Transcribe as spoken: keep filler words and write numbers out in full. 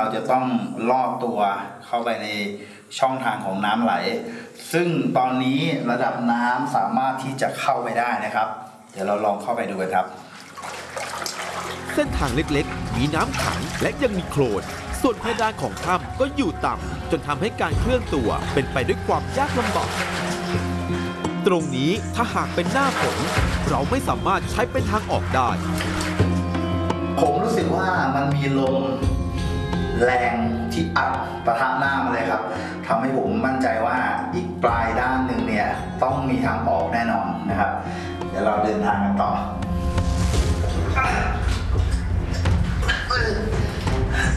เราจะต้องลอดตัวเข้าไปในช่องทางของน้ำไหลซึ่งตอนนี้ระดับน้ำสามารถที่จะเข้าไปได้นะครับเดี๋ยวเราลองเข้าไปดูกันครับเส้นทางเล็กๆมีน้ำขังและยังมีโคลนส่วนเพดานของถ้ำก็อยู่ต่ำจนทำให้การเคลื่อนตัวเป็นไปด้วยความยากลำบากตรงนี้ถ้าหากเป็นหน้าฝนเราไม่สามารถใช้เป็นทางออกได้ผมรู้สึกว่ามันมีลมแรงที่อัดปะทะหน้ามาเลยครับทำให้ผมมั่นใจว่าอีกปลายด้านหนึ่งเนี่ยต้องมีทางออกแน่นอนนะครับเดี๋ยวเราเดินทางกันต่อ